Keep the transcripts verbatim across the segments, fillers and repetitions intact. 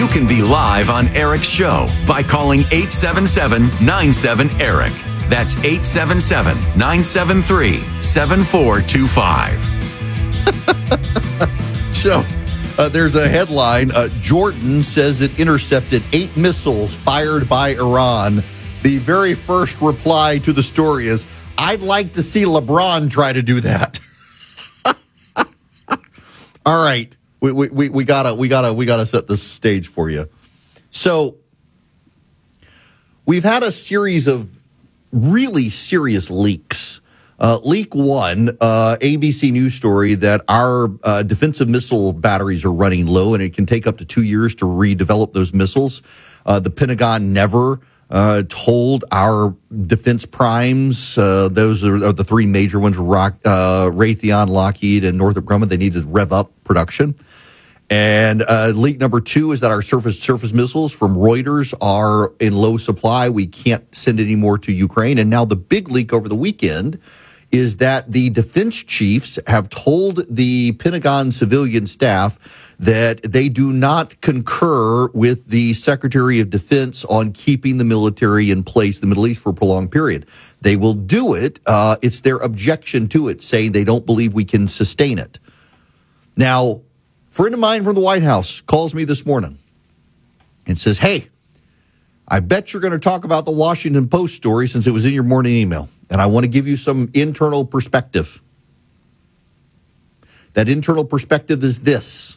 can be live on Eric's show by calling eight seven seven, nine seven, ERIC. That's eight seven seven, nine seven three, seven four two five. So, uh, there's a headline. Uh, Jordan says it intercepted eight missiles fired by Iran. The very first reply to the story is, I'd like to see LeBron try to do that. All right. We, we, we, we gotta, we gotta, we gotta set this stage for you. So, we've had a series of really serious leaks. Uh, leak one, uh, A B C News story that our uh, defensive missile batteries are running low and it can take up to two years to redevelop those missiles. Uh, the Pentagon never uh, told our defense primes, uh, those are, are the three major ones, Rock, uh, Raytheon, Lockheed, and Northrop Grumman, they needed to rev up production. And uh, leak number two is that our surface surface missiles from Reuters are in low supply. We can't send any more to Ukraine. And now the big leak over the weekend is that the defense chiefs have told the Pentagon civilian staff that they do not concur with the Secretary of Defense on keeping the military in place in the Middle East for a prolonged period. They will do it. Uh, it's their objection to it, saying they don't believe we can sustain it. Now, a friend of mine from the White House calls me this morning and says, hey, I bet you're going to talk about the Washington Post story since it was in your morning email. And I want to give you some internal perspective. That internal perspective is this.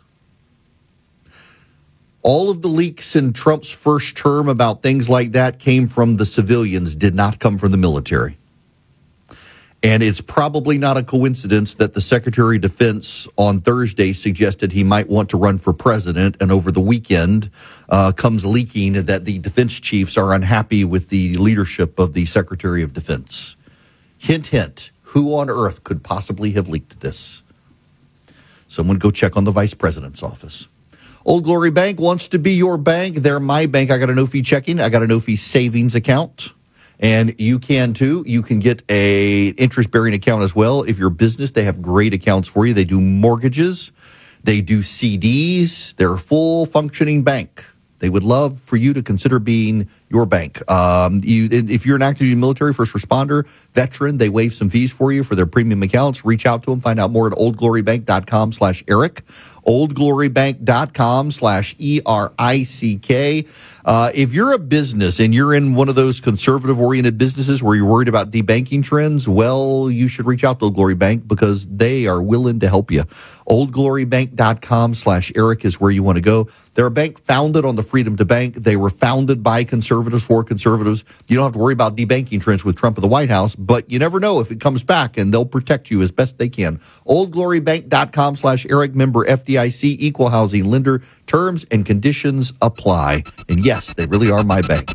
All of the leaks in Trump's first term about things like that came from the civilians, did not come from the military. And it's probably not a coincidence that the Secretary of Defense on Thursday suggested he might want to run for president. And over the weekend uh, comes leaking that the defense chiefs are unhappy with the leadership of the Secretary of Defense. Hint, hint, who on earth could possibly have leaked this? Someone go check on the vice president's office. Old Glory Bank wants to be your bank. They're my bank. I got a no-fee checking. I got a no-fee savings account. And you can, too. You can get a interest-bearing account as well. If you're a business, they have great accounts for you. They do mortgages. They do C Ds. They're a full-functioning bank. They would love for you to consider being your bank. Um, you, if you're an active duty military, first responder, veteran, they waive some fees for you for their premium accounts. Reach out to them. Find out more at oldglorybank.com slash Eric. oldglorybank.com slash E R I C K. Uh, if you're a business and you're in one of those conservative-oriented businesses where you're worried about debanking trends, well, you should reach out to Old Glory Bank because they are willing to help you. oldglorybank.com slash Eric is where you want to go. They're a bank founded on the freedom to bank. They were founded by conservatives for conservatives. You don't have to worry about debanking trends with Trump in the White House, but you never know if it comes back, and they'll protect you as best they can. oldglorybank.com slash Eric, member F D I C, equal housing lender. Terms and conditions apply. And yes, they really are my bank.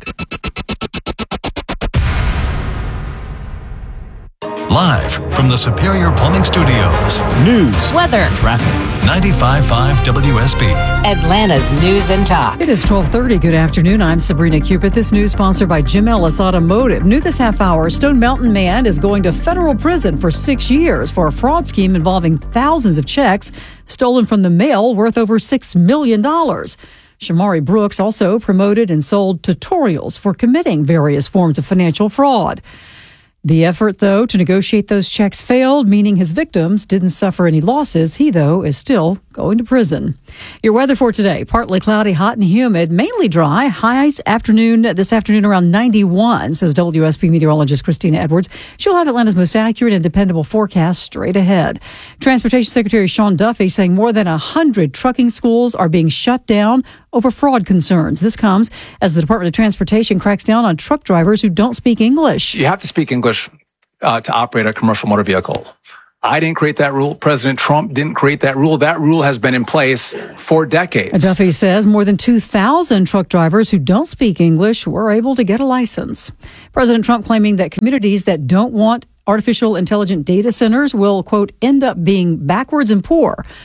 Live from the Superior Plumbing Studios. News, weather, traffic. ninety-five point five W S B. Atlanta's News and Talk. It is twelve thirty. Good afternoon. I'm Sabrina Cupid. This news sponsored by Jim Ellis Automotive. New this half hour, Stone Mountain man is going to federal prison for six years for a fraud scheme involving thousands of checks stolen from the mail worth over six million dollars. Shamari Brooks also promoted and sold tutorials for committing various forms of financial fraud. The effort, though, to negotiate those checks failed, meaning his victims didn't suffer any losses. He, though, is still going to prison. Your weather for today, partly cloudy, hot and humid, mainly dry. Highs afternoon, this afternoon around ninety-one, says W S B meteorologist Christina Edwards. She'll have Atlanta's most accurate and dependable forecast straight ahead. Transportation Secretary Sean Duffy saying more than one hundred trucking schools are being shut down over fraud concerns. This comes as the Department of Transportation cracks down on truck drivers who don't speak English. You have to speak English uh, to operate a commercial motor vehicle. I didn't create that rule. President Trump didn't create that rule. That rule has been in place for decades. Duffy says more than two thousand truck drivers who don't speak English were able to get a license. President Trump claiming that communities that don't want artificial intelligent data centers will, quote, end up being backwards and poor.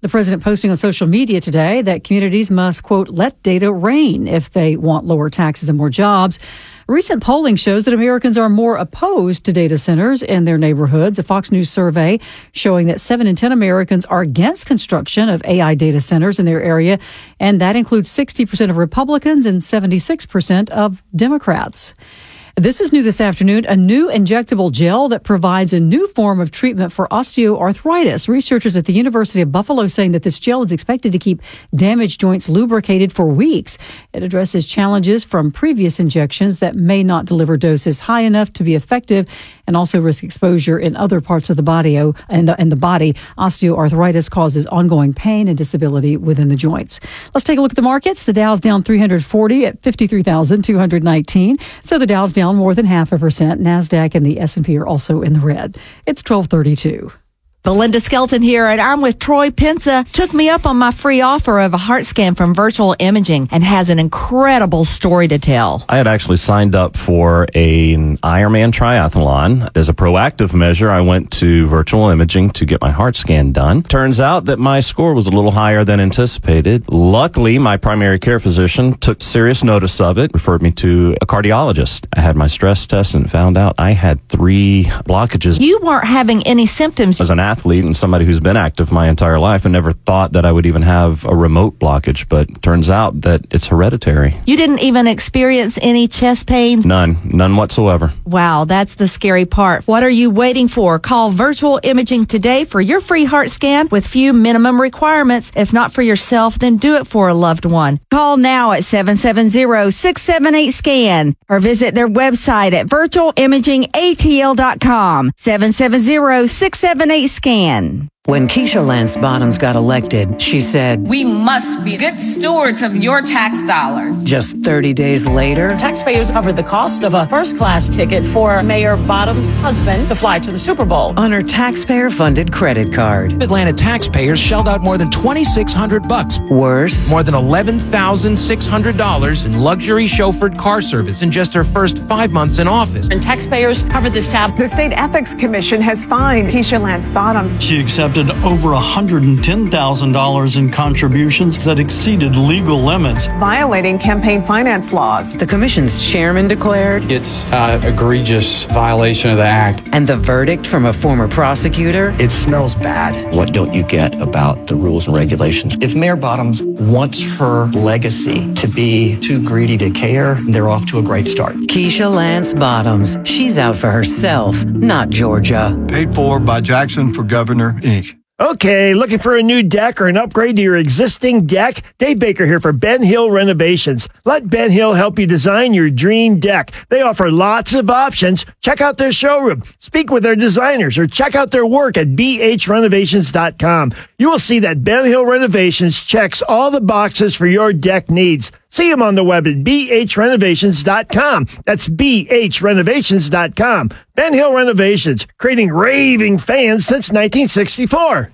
The president posting on social media today that communities must, quote, let data reign if they want lower taxes and more jobs. Recent polling shows that Americans are more opposed to data centers in their neighborhoods. A Fox News survey showing that seven in ten Americans are against construction of A I data centers in their area, and that includes sixty percent of Republicans and seventy-six percent of Democrats. This is new this afternoon, a new injectable gel that provides a new form of treatment for osteoarthritis. Researchers at the University of Buffalo saying that this gel is expected to keep damaged joints lubricated for weeks. It addresses challenges from previous injections that may not deliver doses high enough to be effective and also risk exposure in other parts of the body. And the, and the body, osteoarthritis causes ongoing pain and disability within the joints. Let's take a look at the markets. The Dow's down three hundred forty at fifty-three thousand two hundred nineteen. So the Dow's down more than half a percent. NASDAQ and the S and P are also in the red. It's twelve thirty-two. Belinda Skelton here, and I'm with Troy Pensa. Took me up on my free offer of a heart scan from Virtual Imaging and has an incredible story to tell. I had actually signed up for a, an Ironman triathlon. As a proactive measure, I went to Virtual Imaging to get my heart scan done. Turns out that my score was a little higher than anticipated. Luckily, my primary care physician took serious notice of it, referred me to a cardiologist. I had my stress test and found out I had three blockages. You weren't having any symptoms. As an athlete and somebody who's been active my entire life, I never thought that I would even have a remote blockage, but turns out that it's hereditary. You didn't even experience any chest pains? None. None whatsoever. Wow, that's the scary part. What are you waiting for? Call Virtual Imaging today for your free heart scan with few minimum requirements. If not for yourself, then do it for a loved one. Call now at seven seven zero, six seven eight, SCAN or visit their website at virtual imaging a t l dot com. seven seven zero, six seven eight, SCAN. When Keisha Lance Bottoms got elected, she said, we must be good stewards of your tax dollars. Just thirty days later, taxpayers covered the cost of a first-class ticket for Mayor Bottoms' husband to fly to the Super Bowl on her taxpayer-funded credit card. Atlanta taxpayers shelled out more than twenty-six hundred bucks. Worse, more than eleven thousand six hundred dollars in luxury chauffeured car service in just her first five months in office. And taxpayers covered this tab. The State Ethics Commission has fined Keisha Lance Bottoms. She accepted over one hundred ten thousand dollars in contributions that exceeded legal limits, violating campaign finance laws. The commission's chairman declared it's an egregious violation of the act. And the verdict from a former prosecutor? It smells bad. What don't you get about the rules and regulations? If Mayor Bottoms wants her legacy to be too greedy to care, they're off to a great start. Keisha Lance Bottoms. She's out for herself, not Georgia. Paid for by Jackson for Governor, Incorporated. Okay, looking for a new deck or an upgrade to your existing deck? Dave Baker here for Ben Hill Renovations. Let Ben Hill help you design your dream deck. They offer lots of options. Check out their showroom, speak with their designers, or check out their work at b h renovations dot com. You will see that Ben Hill Renovations checks all the boxes for your deck needs. See them on the web at b h renovations dot com. That's b h renovations dot com. Ben Hill Renovations, creating raving fans since nineteen sixty-four.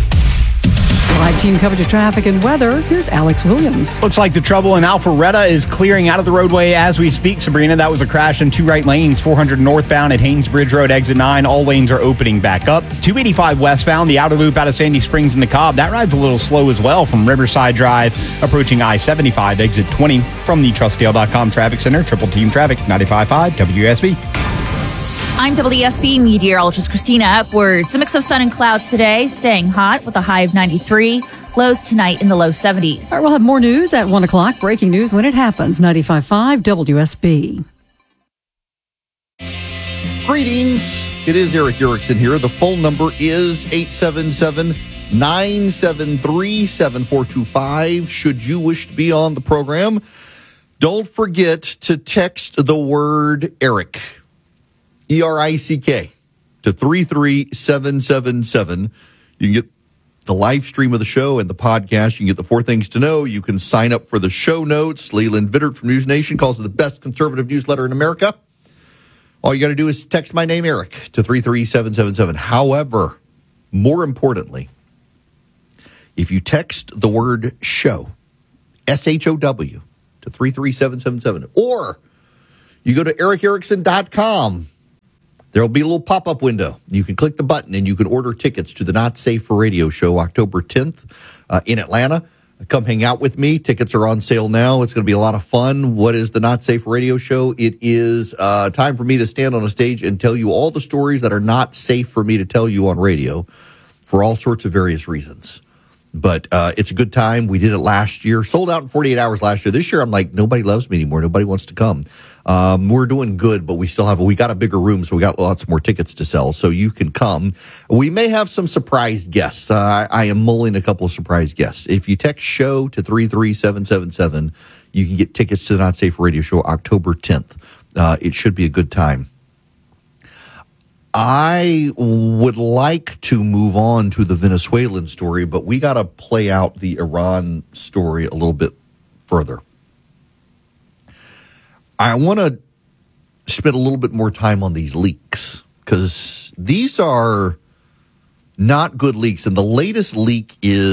Live team coverage of traffic and weather. Here's Alex Williams. Looks like the trouble in Alpharetta is clearing out of the roadway as we speak. Sabrina, that was a crash in two right lanes, four hundred northbound at Haynes Bridge Road, exit nine. All lanes are opening back up. two eighty-five westbound, the outer loop out of Sandy Springs into Cobb. That ride's a little slow as well from Riverside Drive, approaching I seventy-five, exit twenty. From the trust dale dot com Traffic Center, Triple Team Traffic, ninety-five point five W S B. I'm W S B meteorologist Christina Upwards. A mix of sun and clouds today, staying hot with a high of ninety-three. Lows tonight in the low seventies. All right, we'll have more news at one o'clock. Breaking news when it happens. ninety-five point five W S B. Greetings. It is Eric Erickson here. The phone number is eight seven seven, nine seven three, seven four two five. Should you wish to be on the program, don't forget to text the word Eric. E R I C K, to three three seven seven seven. You can get the live stream of the show and the podcast. You can get the four things to know. You can sign up for the show notes. Leland Vittert from News Nation calls it the best conservative newsletter in America. All you got to do is text my name, Eric, to three three seven seven seven. However, more importantly, if you text the word show, S H O W, to three three seven seven seven, or you go to eric erickson dot com, There'll be a little pop-up window. You can click the button and you can order tickets to the Not Safe for Radio show October tenth uh, in Atlanta. Come hang out with me. Tickets are on sale now. It's going to be a lot of fun. What is the Not Safe Radio show? It is uh, time for me to stand on a stage and tell you all the stories that are not safe for me to tell you on radio for all sorts of various reasons. But uh, it's a good time. We did it last year. Sold out in forty-eight hours last year. This year, I'm like, nobody loves me anymore. Nobody wants to come. Um, we're doing good, but we still have, we got a bigger room, so we got lots more tickets to sell. So you can come. We may have some surprise guests. Uh, I, I am mulling a couple of surprise guests. If you text SHOW to three three seven seven seven, you can get tickets to the Not Safe Radio show October tenth. Uh, it should be a good time. I would like to move on to the Venezuelan story, but we got to play out the Iran story a little bit further. I want to spend a little bit more time on these leaks because these are not good leaks. And the latest leak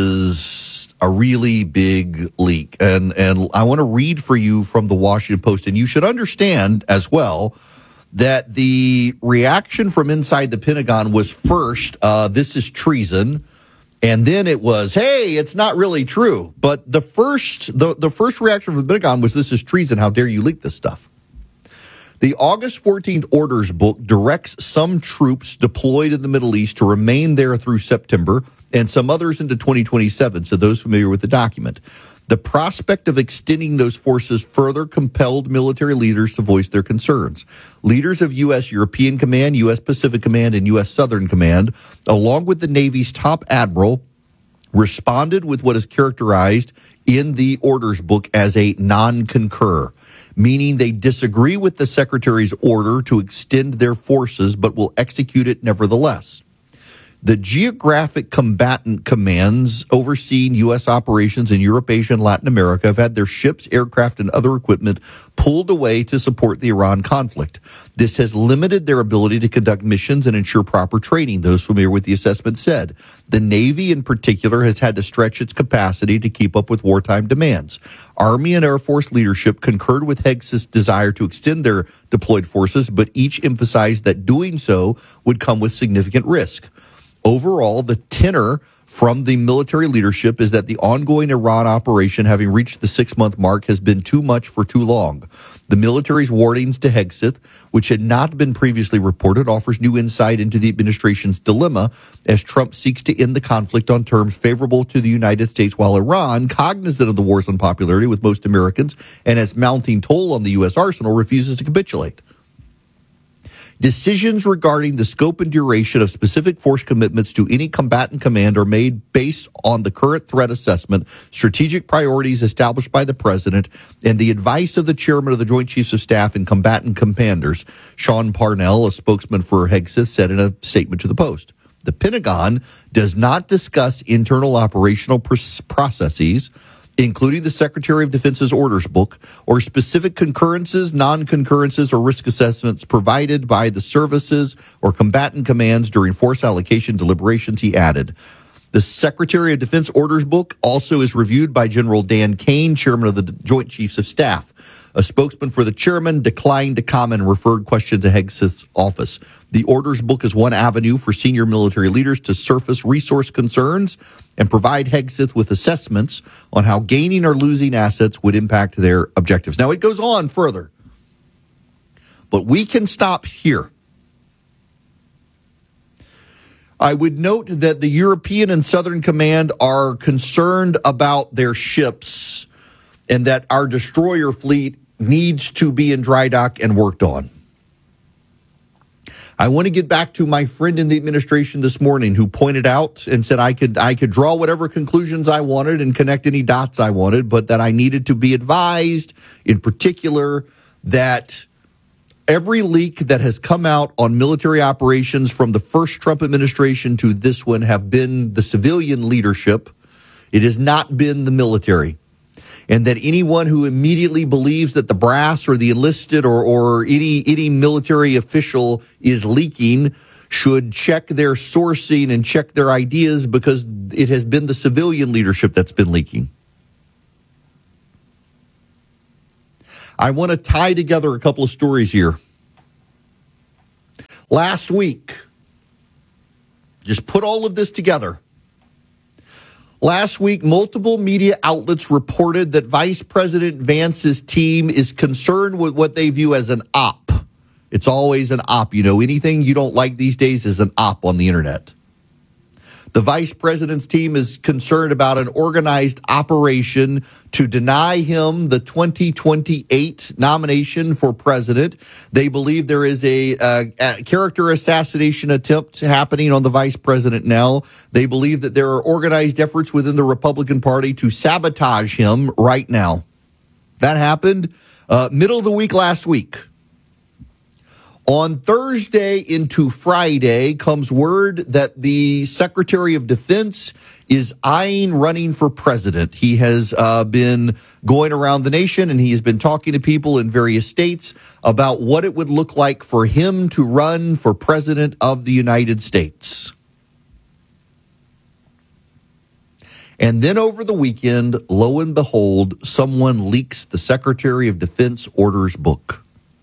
is a really big leak. And, and I want to read for you from the Washington Post. And you should understand as well that the reaction from inside the Pentagon was first, uh, this is treason. And then it was, hey, it's not really true. But the first the, the first reaction from the Pentagon was, this is treason. How dare you leak this stuff? The August fourteenth orders book directs some troops deployed in the Middle East to remain there through September and some others into twenty twenty-seven, so those familiar with the document. The prospect of extending those forces further compelled military leaders to voice their concerns. Leaders of U S European Command, U S Pacific Command, and U S Southern Command, along with the Navy's top admiral, responded with what is characterized in the orders book as a non-concur, meaning they disagree with the Secretary's order to extend their forces but will execute it nevertheless. The geographic combatant commands overseeing U S operations in Europe, Asia, and Latin America have had their ships, aircraft, and other equipment pulled away to support the Iran conflict. This has limited their ability to conduct missions and ensure proper training, those familiar with the assessment said. The Navy, in particular, has had to stretch its capacity to keep up with wartime demands. Army and Air Force leadership concurred with Hegseth's desire to extend their deployed forces, but each emphasized that doing so would come with significant risk. Overall, the tenor from the military leadership is that the ongoing Iran operation, having reached the six-month mark, has been too much for too long. The military's warnings to Hegseth, which had not been previously reported, offers new insight into the administration's dilemma as Trump seeks to end the conflict on terms favorable to the United States, while Iran, cognizant of the war's unpopularity with most Americans and as mounting toll on the U S arsenal, refuses to capitulate. Decisions regarding the scope and duration of specific force commitments to any combatant command are made based on the current threat assessment, strategic priorities established by the president, and the advice of the chairman of the Joint Chiefs of Staff and combatant commanders. Sean Parnell, a spokesman for Hegseth, said in a statement to the Post. The Pentagon does not discuss internal operational pr- processes, including the Secretary of Defense's orders book, or specific concurrences, non-concurrences, or risk assessments provided by the services or combatant commands during force allocation deliberations, he added. The Secretary of Defense orders book also is reviewed by General Dan Kane, chairman of the Joint Chiefs of Staff. A spokesman for the chairman declined to comment and referred question to Hegseth's office. The orders book is one avenue for senior military leaders to surface resource concerns and provide Hegseth with assessments on how gaining or losing assets would impact their objectives. Now, it goes on further, but we can stop here. I would note that the European and Southern Command are concerned about their ships and that our destroyer fleet needs to be in dry dock and worked on. I want to get back to my friend in the administration this morning who pointed out and said I could I could draw whatever conclusions I wanted and connect any dots I wanted, but that I needed to be advised in particular that every leak that has come out on military operations from the first Trump administration to this one have been the civilian leadership. It has not been the military. And that anyone who immediately believes that the brass or the enlisted or, or any, any military official is leaking should check their sourcing and check their ideas, because it has been the civilian leadership that's been leaking. I want to tie together a couple of stories here. Last week, just put all of this together. Last week, multiple media outlets reported that Vice President Vance's team is concerned with what they view as an op. It's always an op. You know, anything you don't like these days is an op on the internet. The vice president's team is concerned about an organized operation to deny him the twenty twenty-eight nomination for president. They believe there is a, a, a character assassination attempt happening on the vice president now. They believe that there are organized efforts within the Republican Party to sabotage him right now. That happened uh, middle of the week last week. On Thursday into Friday comes word that the Secretary of Defense is eyeing running for president. He has uh, been going around the nation and he has been talking to people in various states about what it would look like for him to run for president of the United States. And then over the weekend, lo and behold, someone leaks the Secretary of Defense orders book.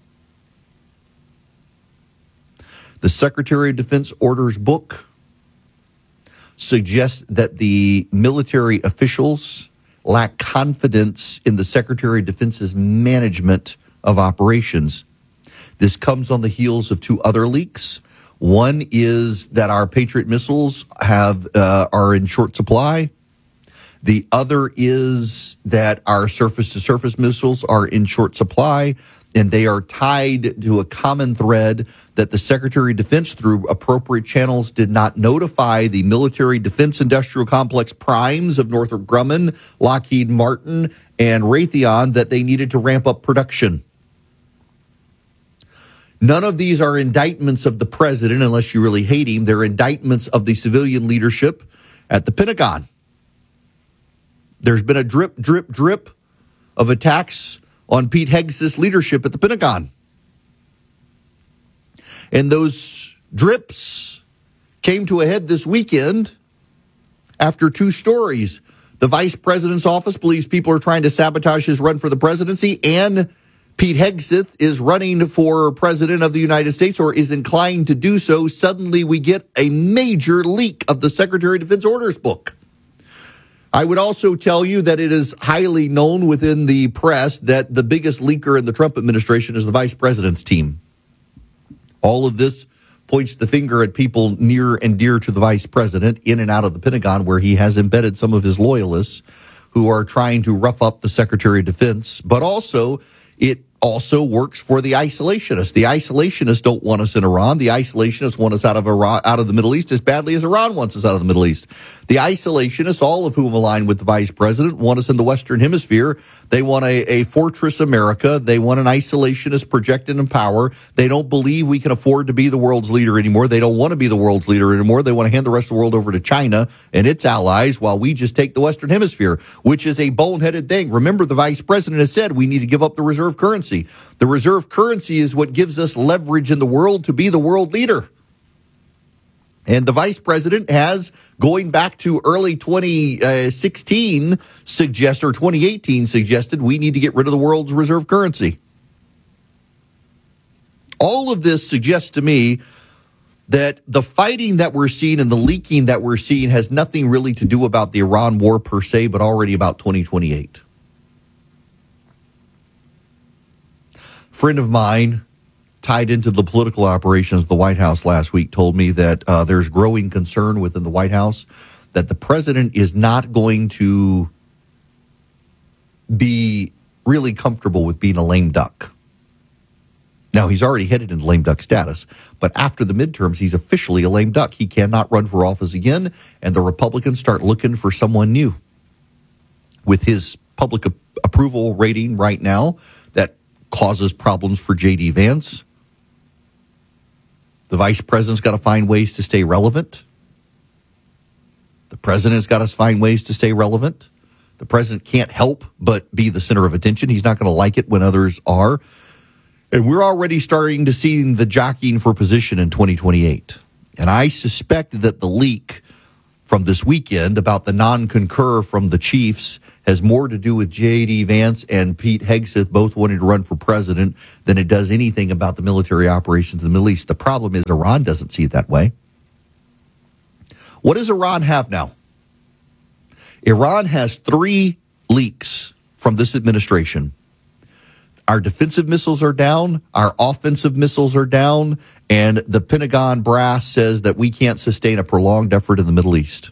The Secretary of Defense orders book suggests that the military officials lack confidence in the Secretary of Defense's management of operations. This comes on the heels of two other leaks. One is that our Patriot missiles have uh, are in short supply. The other is that our surface-to-surface missiles are in short supply, and they are tied to a common thread that the Secretary of Defense, through appropriate channels, did not notify the military defense industrial complex primes of Northrop Grumman, Lockheed Martin, and Raytheon that they needed to ramp up production. None of these are indictments of the president, unless you really hate him. They're indictments of the civilian leadership at the Pentagon. There's been a drip, drip, drip of attacks on Pete Hegseth's leadership at the Pentagon. And those drips came to a head this weekend after two stories. The vice president's office believes people are trying to sabotage his run for the presidency, and Pete Hegseth is running for president of the United States, or is inclined to do so. Suddenly we get a major leak of the Secretary of Defense orders book. I would also tell you that it is highly known within the press that the biggest leaker in the Trump administration is the vice president's team. All of this points the finger at people near and dear to the vice president in and out of the Pentagon, where he has embedded some of his loyalists who are trying to rough up the Secretary of Defense. But also, it also works for the isolationists. The isolationists don't want us in Iran. The isolationists want us out of Iran, out of the Middle East as badly as Iran wants us out of the Middle East. The isolationists, all of whom align with the vice president, want us in the Western Hemisphere. They want a, a fortress America. They want an isolationist projected in power. They don't believe we can afford to be the world's leader anymore. They don't want to be the world's leader anymore. They want to hand the rest of the world over to China and its allies while we just take the Western Hemisphere, which is a boneheaded thing. Remember, the vice president has said we need to give up the reserve currency. The reserve currency is what gives us leverage in the world to be the world leader. And the vice president has, going back to early twenty sixteen, suggest, or twenty eighteen, suggested we need to get rid of the world's reserve currency. All of this suggests to me that the fighting that we're seeing and the leaking that we're seeing has nothing really to do about the Iran war per se, but already about twenty twenty-eight. Friend of mine tied into the political operations of the White House last week told me that uh, there's growing concern within the White House that the president is not going to be really comfortable with being a lame duck. Now, he's already headed into lame duck status, but after the midterms, he's officially a lame duck. He cannot run for office again, and the Republicans start looking for someone new. With his public a- approval rating right now, that causes problems for J D. Vance. The vice president's got to find ways to stay relevant. The president's got to find ways to stay relevant. The president can't help but be the center of attention. He's not going to like it when others are. And we're already starting to see the jockeying for position in twenty twenty-eight. And I suspect that the leak from this weekend about the non-concur from the chiefs has more to do with J D. Vance and Pete Hegseth both wanting to run for president than it does anything about the military operations in the Middle East. The problem is Iran doesn't see it that way. What does Iran have now? Iran has three leaks from this administration. Our defensive missiles are down, our offensive missiles are down, and the Pentagon brass says that we can't sustain a prolonged effort in the Middle East.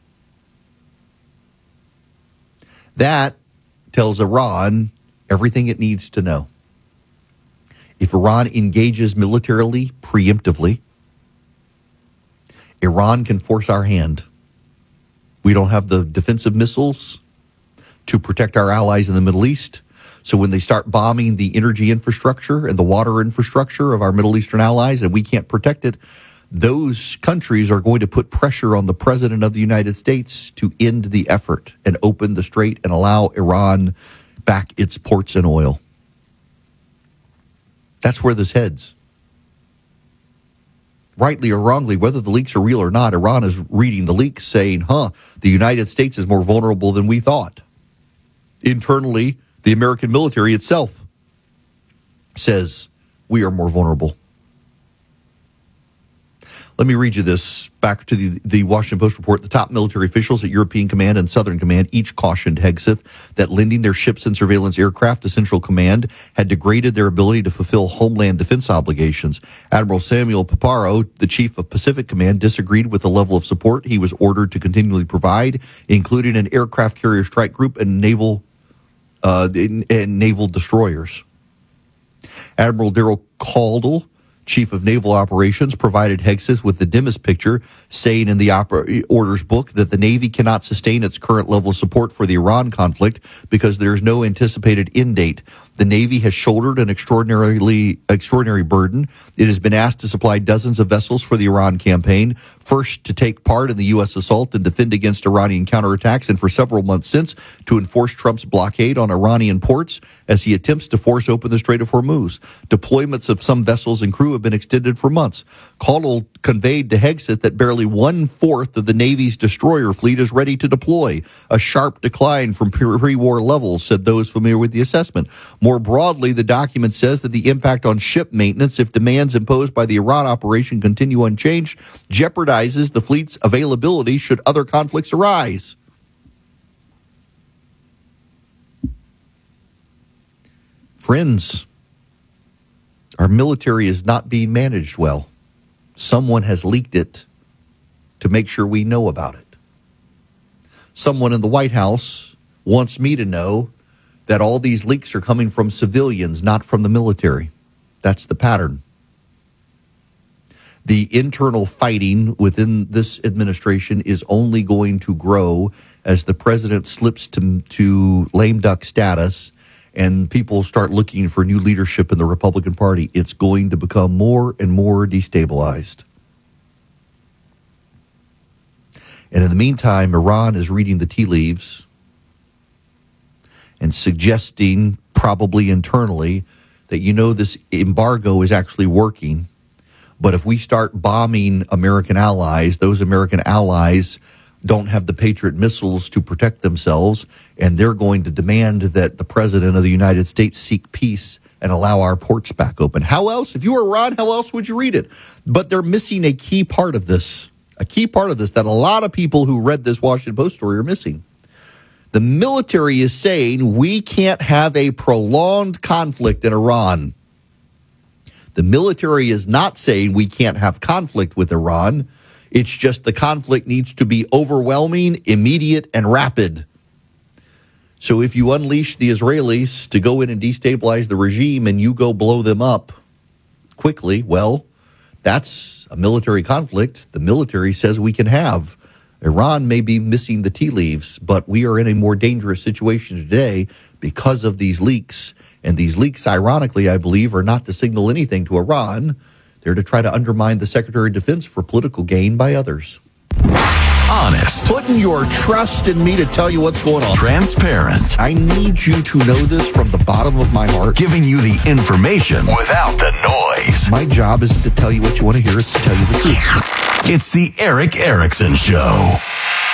That tells Iran everything it needs to know. If Iran engages militarily, preemptively, Iran can force our hand. We don't have the defensive missiles to protect our allies in the Middle East. So when they start bombing the energy infrastructure and the water infrastructure of our Middle Eastern allies and we can't protect it, those countries are going to put pressure on the President of the United States to end the effort and open the strait and allow Iran back its ports and oil. That's where this heads. Rightly or wrongly, whether the leaks are real or not, Iran is reading the leaks saying, huh, the United States is more vulnerable than we thought. Internally, the American military itself says we are more vulnerable. Let me read you this back to the, the Washington Post report. The top military officials at European Command and Southern Command each cautioned Hegseth that lending their ships and surveillance aircraft to Central Command had degraded their ability to fulfill homeland defense obligations. Admiral Samuel Paparo, the chief of Pacific Command, disagreed with the level of support he was ordered to continually provide, including an aircraft carrier strike group and naval uh, and naval destroyers. Admiral Daryl Caldwell, Chief of Naval Operations, provided Hegseth with the dimmest picture, saying in the opera orders book that the Navy cannot sustain its current level of support for the Iran conflict because there is no anticipated end date. The Navy has shouldered an extraordinarily extraordinary burden. It has been asked to supply dozens of vessels for the Iran campaign, first to take part in the U S assault and defend against Iranian counterattacks, and for several months since to enforce Trump's blockade on Iranian ports as he attempts to force open the Strait of Hormuz. Deployments of some vessels and crew have been extended for months. Caldwell conveyed to Hegseth that barely one-fourth of the Navy's destroyer fleet is ready to deploy, a sharp decline from pre-war levels, said those familiar with the assessment. More broadly, the document says that the impact on ship maintenance, if demands imposed by the Iran operation continue unchanged, jeopardizes the fleet's availability should other conflicts arise. Friends, our military is not being managed well. Someone has leaked it to make sure we know about it. Someone in the White House wants me to know that all these leaks are coming from civilians, not from the military. That's the pattern. The internal fighting within this administration is only going to grow as the president slips to, to lame duck status and people start looking for new leadership in the Republican Party. It's going to become more and more destabilized. And in the meantime, Iran is reading the tea leaves and suggesting, probably internally, that, you know, this embargo is actually working. But if we start bombing American allies, those American allies don't have the Patriot missiles to protect themselves, and they're going to demand that the President of the United States seek peace and allow our ports back open. How else? If you were Iran, how else would you read it? But they're missing a key part of this, a key part of this that a lot of people who read this Washington Post story are missing. The military is saying we can't have a prolonged conflict in Iran. The military is not saying we can't have conflict with Iran. It's just the conflict needs to be overwhelming, immediate, and rapid. So if you unleash the Israelis to go in and destabilize the regime and you go blow them up quickly, well, that's a military conflict the military says we can have. Iran may be missing the tea leaves, but we are in a more dangerous situation today because of these leaks. And these leaks, ironically, I believe, are not to signal anything to Iran. They're to try to undermine the Secretary of Defense for political gain by others. Honest. Putting your trust in me to tell you what's going on. Transparent. I need you to know this from the bottom of my heart. Giving you the information without the noise. My job isn't to tell you what you want to hear, it's to tell you the truth. It's the Erick Erickson Show.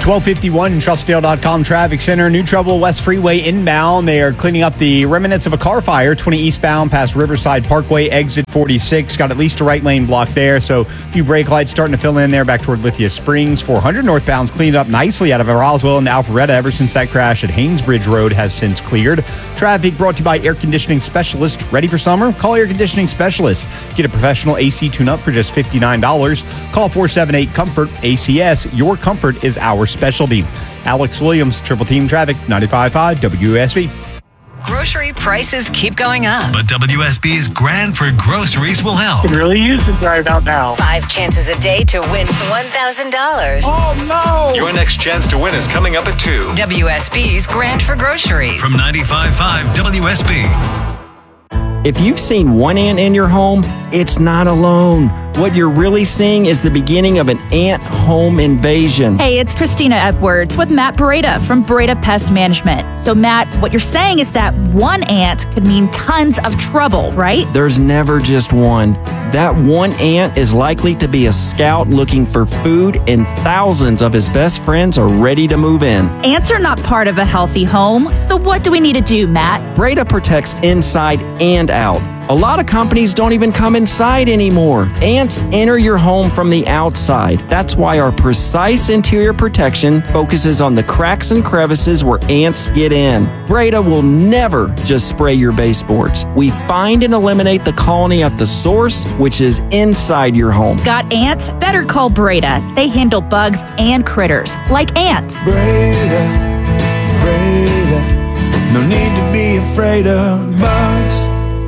twelve fifty-one Trussdale dot com Traffic Center. New trouble West Freeway inbound. They are cleaning up the remnants of a car fire. twenty eastbound past Riverside Parkway, exit forty-six. Got at least a right lane block there. So a few brake lights starting to fill in there back toward Lithia Springs. four hundred northbound's cleaned up nicely out of Roswell and Alpharetta ever since that crash at Haynesbridge Road has since cleared. Traffic brought to you by Air Conditioning Specialist. Ready for summer? Call Air Conditioning Specialist. Get a professional A C tune-up for just fifty-nine dollars. Call four seven eight COMFORT. A C S, your comfort is our specialty. Alex Williams, Triple Team Traffic, ninety-five point five W S B. Grocery prices keep going up. But W S B's Grand for Groceries will help. Can really use the drive out now. Five chances a day to win one thousand dollars. Oh, no! Your next chance to win is coming up at two. W S B's Grand for Groceries. From ninety-five point five W S B. If you've seen one ant in your home, it's not alone. What you're really seeing is the beginning of an ant home invasion. Hey, it's Christina Edwards with Matt Beretta from Beretta Pest Management. So, Matt, what you're saying is that one ant could mean tons of trouble, right? There's never just one. That one ant is likely to be a scout looking for food, and thousands of his best friends are ready to move in. Ants are not part of a healthy home. So what do we need to do, Matt? Beretta protects inside and out. A lot of companies don't even come inside anymore. Ants enter your home from the outside. That's why our precise interior protection focuses on the cracks and crevices where ants get in. Beretta will never just spray your baseboards. We find and eliminate the colony at the source, which is inside your home. Got ants? Better call Beretta. They handle bugs and critters, like ants. Beretta, Beretta, no need to be afraid of bugs.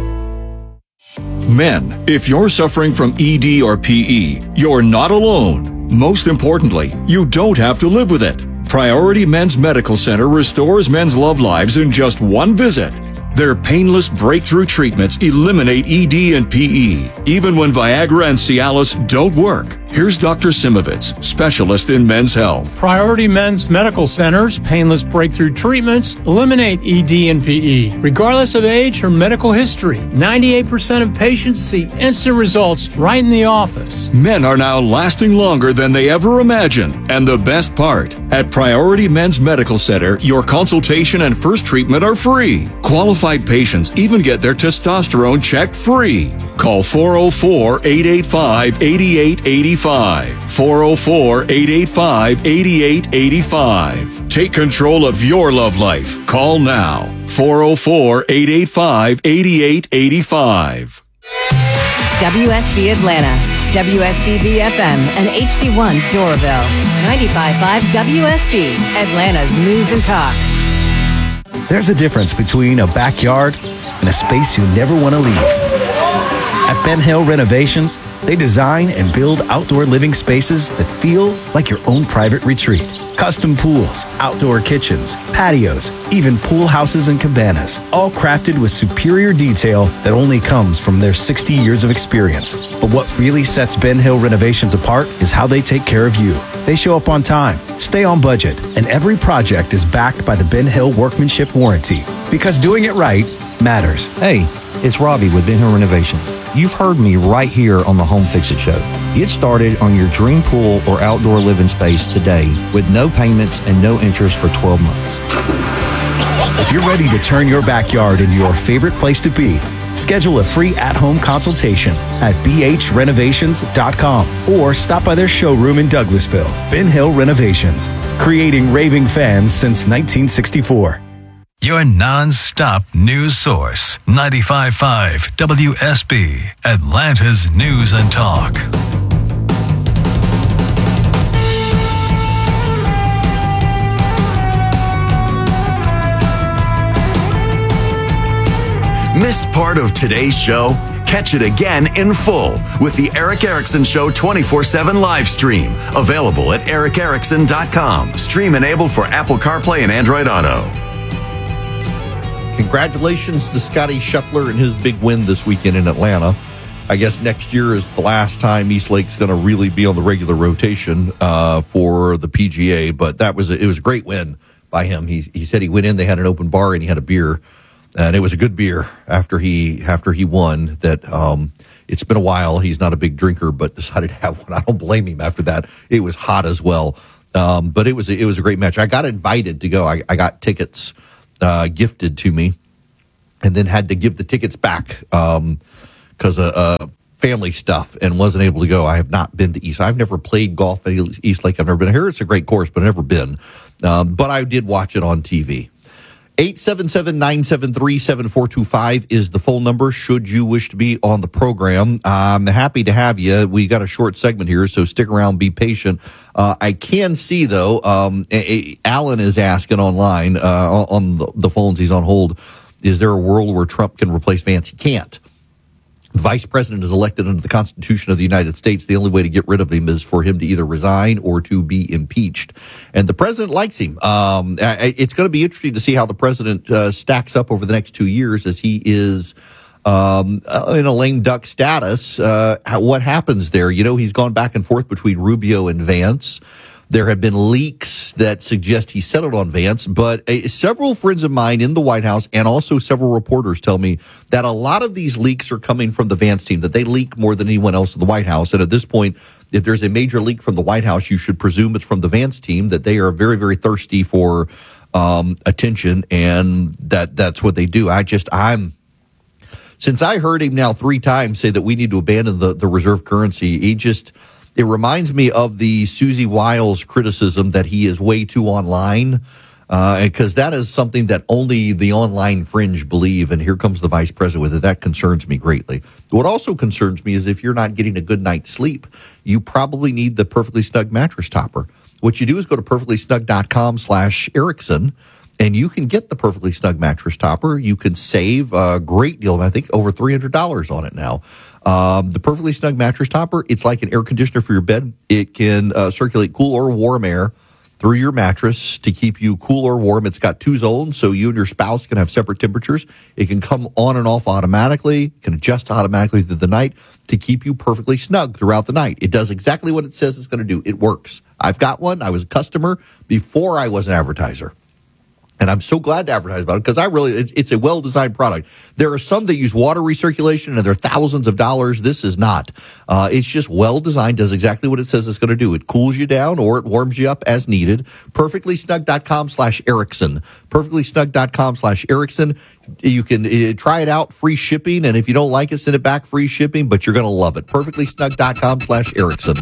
Men, if you're suffering from E D or P E, you're not alone. Most importantly, you don't have to live with it. Priority Men's Medical Center restores men's love lives in just one visit. Their painless breakthrough treatments eliminate E D and P E, even when Viagra and Cialis don't work. Here's Doctor Simovitz, specialist in men's health. Priority Men's Medical Center's painless breakthrough treatments eliminate E D and P E, regardless of age or medical history. ninety-eight percent of patients see instant results right in the office. Men are now lasting longer than they ever imagined. And the best part, at Priority Men's Medical Center, your consultation and first treatment are free. Qualified patients even get their testosterone checked free. Call four oh four, eight eight five, eight eight eight five. four oh four, eight eight five, eight eight eight five. Take control of your love life. Call now. four oh four, eight eight five, eight eight eight five. W S B Atlanta, W S B B F M, and H D one Doraville. ninety-five point five W S B, Atlanta's News and Talk. There's a difference between a backyard and a space you never want to leave. At Ben Hill Renovations, they design and build outdoor living spaces that feel like your own private retreat. Custom pools, outdoor kitchens, patios, even pool houses and cabanas, all crafted with superior detail that only comes from their sixty years of experience. But what really sets Ben Hill Renovations apart is how they take care of you. They show up on time, stay on budget, and every project is backed by the Ben Hill Workmanship Warranty. Because doing it right matters. Hey, it's Robbie with Ben Hill Renovations. You've heard me right here on the Home Fix-It Show. Get started on your dream pool or outdoor living space today with no payments and no interest for twelve months. If you're ready to turn your backyard into your favorite place to be, schedule a free at-home consultation at b h renovations dot com or stop by their showroom in Douglasville. Ben Hill Renovations, creating raving fans since nineteen sixty-four. Your non-stop news source, ninety-five point five W S B, Atlanta's News and Talk. Missed part of today's show? Catch it again in full with the Eric Erickson Show twenty-four seven live stream. Available at eric erickson dot com. Stream enabled for Apple CarPlay and Android Auto. Congratulations to Scotty Scheffler and his big win this weekend in Atlanta. I guess next year is the last time East Lake's going to really be on the regular rotation uh, for the P G A. But that was a, it was a great win by him. He he said he went in, they had an open bar, and he had a beer, and it was a good beer after he after he won. That um, it's been a while. He's not a big drinker, but decided to have one. I don't blame him after that. It was hot as well. Um, but it was it was a great match. I got invited to go. I, I got tickets uh, gifted to me, and then had to give the tickets back um, because of uh, family stuff, and wasn't able to go. I have not been to East. I've never played golf at East Lake. I've never been here. It's a great course, but I've never been. Um, but I did watch it on T V. eight seven seven, nine seven three, seven four two five is the phone number should you wish to be on the program. I'm happy to have you. We got a short segment here, so stick around, be patient. Uh, I can see, though, um, a- a- Alan is asking online uh, on the, the phones. He's on hold. Is there a world where Trump can replace Vance? He can't. The vice president is elected under the Constitution of the United States. The only way to get rid of him is for him to either resign or to be impeached. And the president likes him. Um, it's going to be interesting to see how the president uh, stacks up over the next two years as he is um, in a lame duck status. Uh, what happens there? You know, he's gone back and forth between Rubio and Vance. There have been leaks that suggest he settled on Vance, but uh, several friends of mine in the White House and also several reporters tell me that a lot of these leaks are coming from the Vance team, that they leak more than anyone else in the White House. And at this point, if there's a major leak from the White House, you should presume it's from the Vance team, that they are very, very thirsty for um, attention, and that that's what they do. I just, I'm, since I heard him now three times say that we need to abandon the, the reserve currency, he just... It reminds me of the Susie Wiles criticism that he is way too online, because uh, that is something that only the online fringe believe, and here comes the vice president with it. That concerns me greatly. What also concerns me is if you're not getting a good night's sleep, you probably need the Perfectly Snug mattress topper. What you do is go to perfectlysnug.com slash Erickson, and you can get the Perfectly Snug mattress topper. You can save a great deal, I think over three hundred dollars on it now. Um, the Perfectly Snug mattress topper, it's like an air conditioner for your bed. It can uh, circulate cool or warm air through your mattress to keep you cool or warm. It's got two zones, so you and your spouse can have separate temperatures. It can come on and off automatically, can adjust automatically through the night to keep you perfectly snug throughout the night. It does exactly what it says it's going to do. It works. I've got one. I was a customer before I was an advertiser. And I'm so glad to advertise about it because I really, it's, it's a well-designed product. There are some that use water recirculation and they're thousands of dollars. This is not. Uh, it's just well-designed, does exactly what it says it's going to do. It cools you down or it warms you up as needed. Perfectlysnug.com slash Erickson. Perfectlysnug.com slash Erickson. You can uh, try it out, free shipping. And if you don't like it, send it back, free shipping, but you're going to love it. Perfectlysnug.com slash Erickson.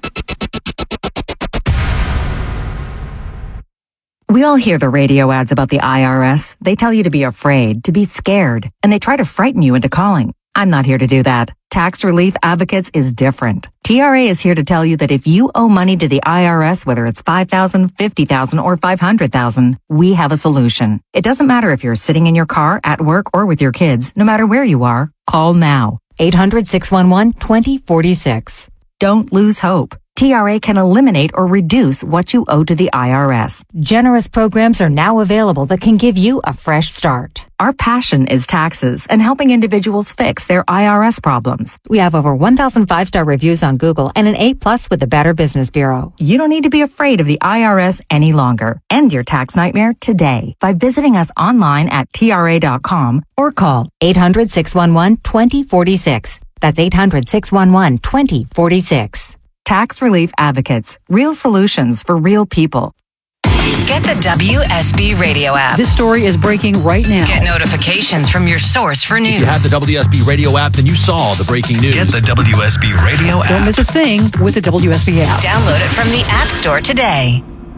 We all hear the radio ads about the I R S. They tell you to be afraid, to be scared, and they try to frighten you into calling. I'm not here to do that. Tax Relief Advocates is different. T R A is here to tell you that if you owe money to the I R S, whether it's five thousand dollars, fifty thousand dollars, or five hundred thousand dollars, we have a solution. It doesn't matter if you're sitting in your car, at work, or with your kids. No matter where you are, call now. eight hundred, six one one, two zero four six. Don't lose hope. T R A can eliminate or reduce what you owe to the I R S. Generous programs are now available that can give you a fresh start. Our passion is taxes and helping individuals fix their I R S problems. We have over one thousand five-star reviews on Google and an A plus with the Better Business Bureau. You don't need to be afraid of the I R S any longer. End your tax nightmare today by visiting us online at T R A dot com or call eight hundred, six one one, two zero four six. That's eight hundred, six one one, two zero four six. Tax Relief Advocates. Real solutions for real people. Get the W S B radio app. This story is breaking right now. Get notifications from your source for news. If you have the W S B radio app, then you saw the breaking news. Get the W S B radio app. Don't miss a thing with the W S B app. Download it from the App Store today.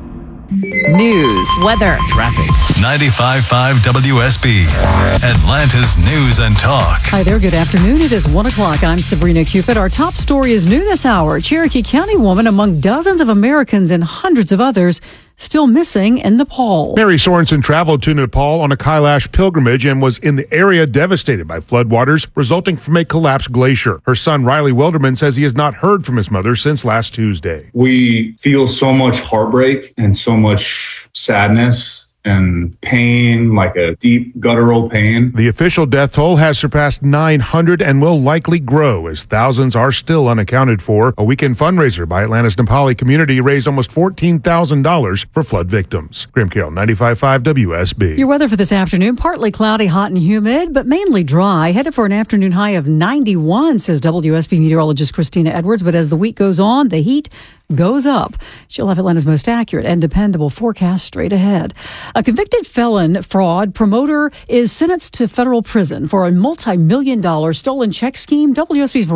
News, weather, traffic. ninety-five point five W S B, Atlanta's News and Talk. Hi there, good afternoon. It is one o'clock. I'm Sabrina Cupid. Our top story is new this hour. Cherokee County woman among dozens of Americans and hundreds of others still missing in Nepal. Mary Sorensen traveled to Nepal on a Kailash pilgrimage and was in the area devastated by floodwaters resulting from a collapsed glacier. Her son, Riley Wilderman, says he has not heard from his mother since last Tuesday. We feel so much heartbreak and so much sadness and pain, like a deep guttural pain. The official death toll has surpassed nine hundred and will likely grow as thousands are still unaccounted for. A weekend fundraiser by Atlanta's Nepali community raised almost fourteen thousand dollars for flood victims. Graham Carroll, ninety-five point five W S B. Your weather for this afternoon, partly cloudy, hot and humid, but mainly dry. Headed for an afternoon high of ninety-one, says W S B meteorologist Christina Edwards. But as the week goes on, the heat goes up. She'll have Atlanta's most accurate and dependable forecast straight ahead. A convicted felon fraud promoter is sentenced to federal prison for a multi-million dollar stolen check scheme. W S B's